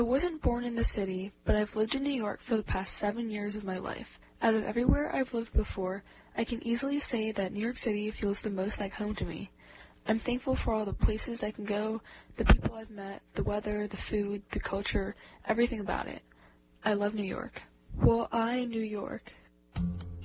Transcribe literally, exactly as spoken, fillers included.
I wasn't born in the city, but I've lived in New York for the past seven years of my life. Out of everywhere I've lived before, I can easily say that New York City feels the most like home to me. I'm thankful for all the places I can go, the people I've met, the weather, the food, the culture, everything about it. I love New York. Well, I, New York.